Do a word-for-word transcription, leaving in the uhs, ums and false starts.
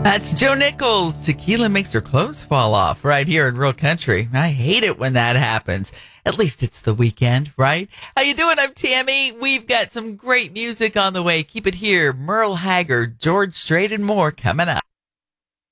That's Joe Nichols. Tequila makes her clothes fall off right here in Real Country. I hate it when that happens. At least it's the weekend, right? How you doing? I'm Tammy. We've got some great music on the way. Keep it here. Merle Haggard, George Strait, and more coming up.